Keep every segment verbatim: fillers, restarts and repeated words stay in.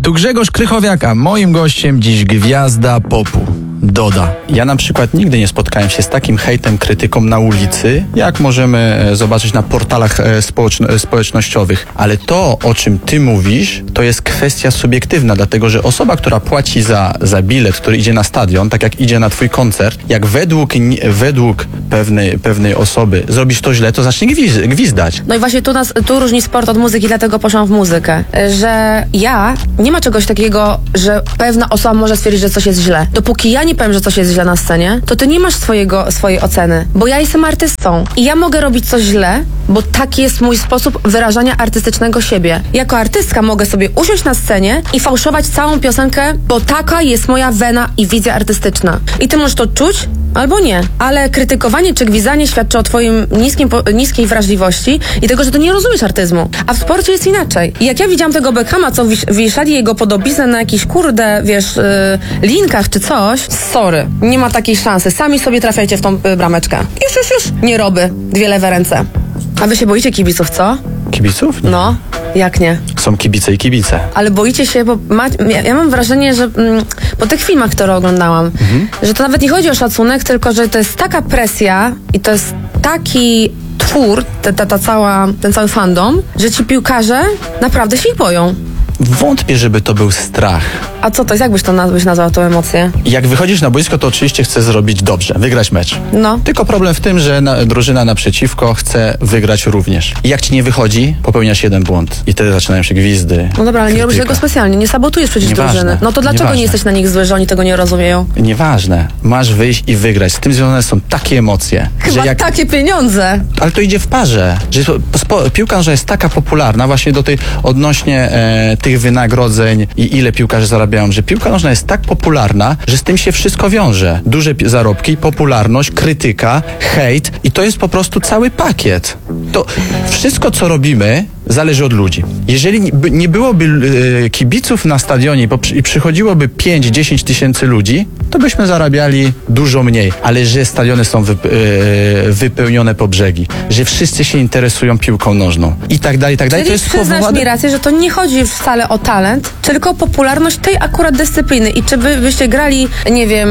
Tu Grzegorz Krychowiak, a moim gościem dziś gwiazda popu, Doda. Ja na przykład nigdy nie spotkałem się z takim hejtem, krytyką na ulicy, jak możemy zobaczyć na portalach społeczno- społecznościowych. Ale to, o czym ty mówisz, to jest kwestia subiektywna, dlatego że osoba, która płaci za, za bilet, który idzie na stadion, tak jak idzie na twój koncert, jak według, według pewnej, pewnej osoby zrobisz to źle, to zacznie gwiz- gwizdać. No i właśnie tu, nas, tu różni sport od muzyki, dlatego poszłam w muzykę. Że ja, nie ma czegoś takiego, że pewna osoba może stwierdzić, że coś jest źle. Dopóki ja nie powiem, że coś jest źle na scenie, to ty nie masz swojego, swojej oceny. Bo ja jestem artystą i ja mogę robić coś źle, bo taki jest mój sposób wyrażania artystycznego siebie. Jako artystka mogę sobie usiąść na scenie i fałszować całą piosenkę, bo taka jest moja wena i wizja artystyczna. I ty możesz to czuć, albo nie. Ale krytykowanie czy gwizdanie świadczy o twoim niskim, niskiej wrażliwości i tego, że ty nie rozumiesz artyzmu. A w sporcie jest inaczej. I jak ja widziałam tego Beckhama, co wisz, wieszali jego podobiznę na jakiś kurde, wiesz, yy, linkach czy coś, sorry, nie ma takiej szansy. Sami sobie trafiajcie w tą yy, brameczkę. Już, już, już. Nie roby. Dwie lewe ręce. A wy się boicie kibiców, co? Kibiców? Nie. No, jak nie? Są kibice i kibice. Ale boicie się, bo ma, ja, ja mam wrażenie, że mm, po tych filmach, które oglądałam, mhm. że to nawet nie chodzi o szacunek, tylko że to jest taka presja i to jest taki twór, ta, ta, ta cała, ten cały fandom, że ci piłkarze naprawdę się ich boją. Wątpię, żeby to był strach. A co to jest? Jak byś to naz- byś nazwał tą emocję? Jak wychodzisz na boisko, to oczywiście chcesz zrobić dobrze, wygrać mecz. No. Tylko problem w tym, że na, drużyna naprzeciwko chce wygrać również. I jak ci nie wychodzi, popełniasz jeden błąd. I wtedy zaczynają się gwizdy. No dobra, ale nie robisz krytyka. tego specjalnie, nie sabotujesz przecież Nieważne. drużyny. No to dlaczego Nieważne. nie jesteś na nich zły, że oni tego nie rozumieją? Nieważne. Masz wyjść i wygrać. Z tym związane są takie emocje. Chyba że jak... takie pieniądze. Ale to idzie w parze. Że spo... Piłka nożna jest taka popularna właśnie do tej odnośnie e, tych wynagrodzeń i ile piłkarze zarabiają, że piłka nożna jest tak popularna, że z tym się wszystko wiąże. Duże pi- zarobki, popularność, krytyka, hejt i to jest po prostu cały pakiet. To wszystko, co robimy, zależy od ludzi. Jeżeli nie byłoby e, kibiców na stadionie i przychodziłoby pięć do dziesięciu tysięcy ludzi, to byśmy zarabiali dużo mniej. Ale że stadiony są wy, e, wypełnione po brzegi, że wszyscy się interesują piłką nożną i tak dalej, i tak dalej. Czyli to jest przyznasz powodem... mi rację, że to nie chodzi wcale o talent, tylko o popularność tej akurat dyscypliny. I czy wy byście grali, nie wiem,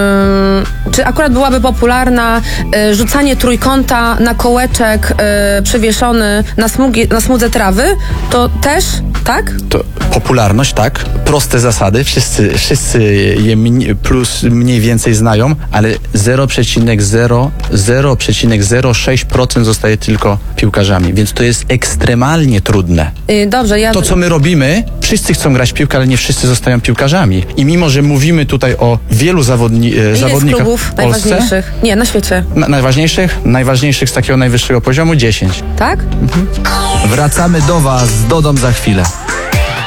yy, czy akurat byłaby popularna yy, rzucanie trójkąta na kołeczek yy, przywieszony na, smugi, na smudze trawy, to też, tak? To popularność, tak? Proste zasady, wszyscy, wszyscy je mniej, plus mniej więcej znają, ale zero przecinek zero sześć procent zostaje tylko piłkarzami, więc to jest ekstremalnie trudne. Yy, dobrze, ja... To, co my robimy, wszyscy chcą grać w piłkę, ale nie wszyscy zostają piłkarzami. I mimo, że mówimy tutaj o wielu zawodni- Ile zawodnikach klubów w Polsce, najważniejszych? Nie, na świecie. Na, najważniejszych? Najważniejszych z takiego najwyższego poziomu dziesięć. Tak? Wracamy do was z Dodą za chwilę.